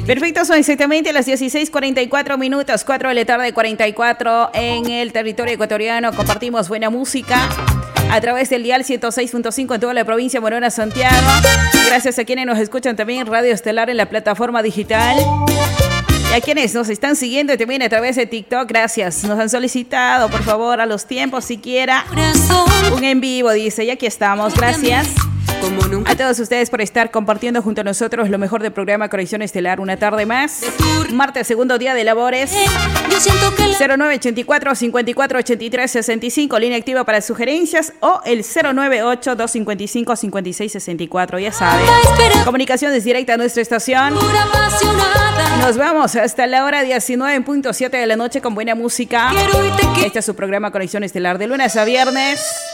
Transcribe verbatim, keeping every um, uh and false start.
Perfecto, son exactamente las dieciséis cuarenta y cuatro minutos, cuatro de la tarde, cuarenta y cuatro en el territorio ecuatoriano. Compartimos buena música a través del dial ciento seis punto cinco en toda la provincia de Morona, Santiago. Gracias a quienes nos escuchan también en Radio Estelar en la plataforma digital. Y a quienes nos están siguiendo también a través de TikTok, gracias. Nos han solicitado, por favor, a los tiempos siquiera un en vivo, dice. Y aquí estamos, gracias. A todos ustedes por estar compartiendo junto a nosotros lo mejor del programa Conexión Estelar. Una tarde más, martes, segundo día de labores. Cero nueve ochenta y cuatro, cincuenta y cuatro, ochenta y tres, sesenta y cinco, línea activa para sugerencias, o el cero nueve ocho, doscientos cincuenta y cinco, cincuenta y seis sesenta y cuatro. Ya saben, comunicaciones directas a nuestra estación. Nos vamos hasta la hora diecinueve punto siete de la noche con buena música. Este es su programa Conexión Estelar de lunes a viernes